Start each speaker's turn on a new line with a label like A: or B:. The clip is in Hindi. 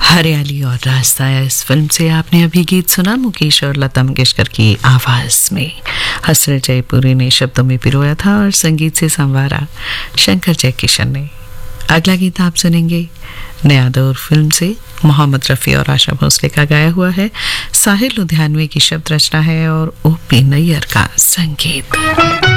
A: हरियाली और रास्ता। इस फिल्म से आपने अभी गीत सुना मुकेश और लता मंगेशकर की आवाज में। हसरत जयपुरी ने शब्दों में पिरोया था और संगीत से संवारा शंकर जयकिशन ने। अगला गीत आप सुनेंगे नया दौर फिल्म से। मोहम्मद रफ़ी और आशा भोसले का गाया हुआ है। साहिर लुधियानवी की शब्द रचना है और ओ पी नैयर का संगीत।